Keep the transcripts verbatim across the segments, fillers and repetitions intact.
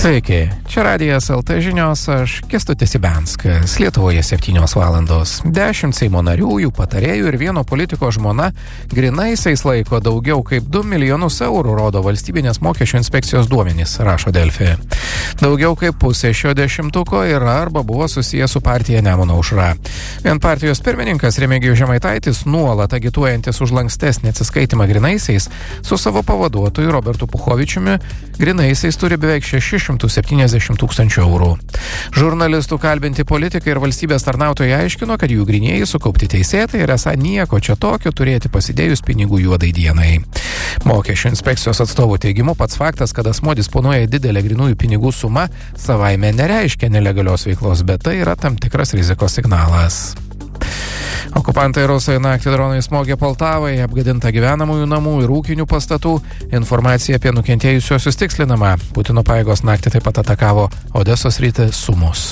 Sveiki, čia Radijas el te žinios, aš Kęstutis Ibenskas. Lietuvoje septynios valandos. Dešimt Seimo narių, jų patarėjų ir vieno politiko žmona grynaisiais laiko daugiau kaip du milijonus eurų, rodo valstybinės mokesčių inspekcijos duomenys, rašo Delfi. Daugiau kaip pusė šio dešimtuko yra arba buvo susijęs su partija Nemuno aušra. Vien partijos pirmininkas Remigijus Žemaitaitis, nuolat agituojantis už lankstesnį atsiskaitimą grynaisiais, su savo pavaduotoju Robertu Puchovičiumi grynaisiais turi beveik šešis šimtus septyniasdešimt tūkstančių eurų. Žurnalistų kalbinti politikai ir valstybės tarnautojai aiškino, kad jų grynieji sukaupti teisėtai ir esą nieko čia tokio turėti pasidėjus pinigų juodai dienai. Mokesčių inspekcijos atstovų teigimu pats faktas, kad asmuo disponuoja didelę grynųjų pinigų sumą, savaime nereiškia nelegalios veiklos, bet tai yra tam tikras rizikos signalas. Okupantai rusai naktį dronai smogė Poltavai, apgadinta gyvenamųjų namų ir ūkinių pastatų. Informacija apie nukentėjusiuosius tikslinama. Putino pajėgos naktį taip pat atakavo Odesos sritį Sumus.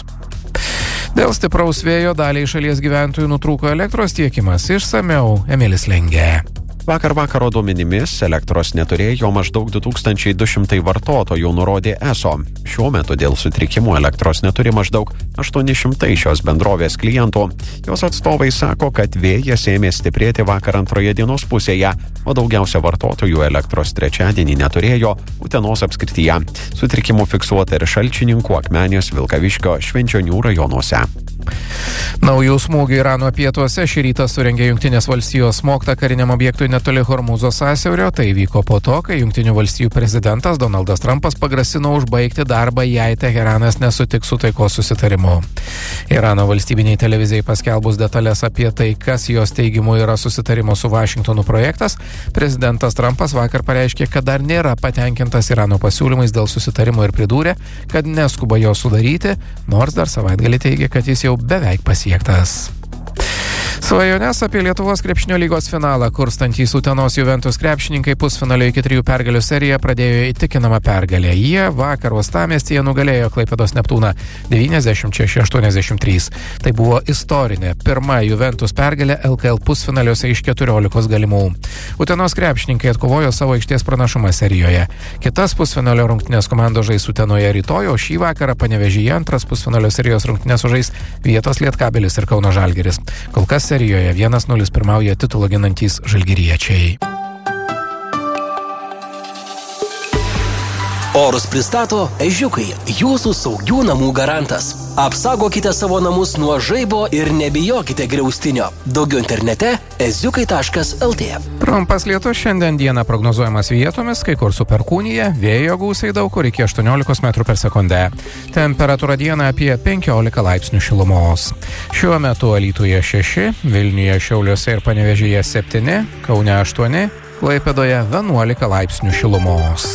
Dėl stipraus vėjo daliai šalies gyventojų nutrūko elektros tiekimas. Išsamiau Emilis Lengė. Vakar vakaro duomenimis elektros neturėjo maždaug du tūkstančiai du šimtai vartotojų, nurodė eso. Šiuo metu dėl sutrikimų elektros neturi maždaug aštuoni šimtai šios bendrovės klientų. Jos atstovai sako, kad vėjas ėmė stiprėti vakar antroje dienos pusėje, o daugiausia vartotojų elektros trečiadienį neturėjo Utenos apskrityje. Sutrikimų fiksuota ir Šalčininkų, Akmenės, Vilkaviškio, Švenčionių rajonuose. Naujų smūgių Irano pietuose šį rytą surengė Jungtinės valstijos smogtą kariniam objektui netoli Hormūzo sąsiaurio. Tai vyko po to, kai Jungtinių valstijų prezidentas Donaldas Trumpas pagrasino užbaigti darbą, jei Teheranas nesutiks su taikos susitarimu. Irano valstybiniai televizijai paskelbus detalės apie tai, kas jos teigimu yra susitarimo su Vašingtonu projektas, prezidentas Trumpas vakar pareiškė, kad dar nėra patenkintas Irano pasiūlymais dėl susitarimo ir pridūrė, kad neskuba jo sudaryti, nors dar savaitgalį teigė, kad jis jau beveik pasiektas. Svajones apie Lietuvos krepšinio lygos finalą kurstantys Utenos Juventus krepšininkai pusfinalio iki trijų pergalių seriją pradėjo įtikinamą pergalę. Jie vakar uostamiestyje nugalėjo Klaipėdos Neptūną devyniasdešimt šeši aštuoniasdešimt trys. Tai buvo istorinė pirma Juventus pergalė el ka el pusfinaliuose iš keturiolikos galimų. Utenos krepšininkai atkovojo savo aikštės pranašumą serijoje. Kitas pusfinalio rungtynės komandos žais Utenoje rytoj, o šį vakarą Panevėžyje antras pusfinalio serijos rungtynės sužais Vietos Lietkabelis ir Kauno Žalgiris. Kol kas serijoje vienas nulis pirmauja titulą ginantys žalgiriečiai. Orus pristato Ežiukai, jūsų saugių namų garantas. Apsaugokite savo namus nuo žaibo ir nebijokite griaustinio. Daugiau internete eziukai taškas el tė. Trumpas lietus šiandien dieną prognozuojamas vietomis, kai kur su perkūnija, vėjo gūsiai daug kur iki aštuoniolikos metrų per sekundę. Temperatūra dieną apie penkiolika laipsnių šilumos. Šiuo metu Alytuje šeši, Vilniuje, Šiauliuose ir Panevėžyje septyni, Kaune aštuoni, Klaipėdoje vienuolika laipsnių šilumos.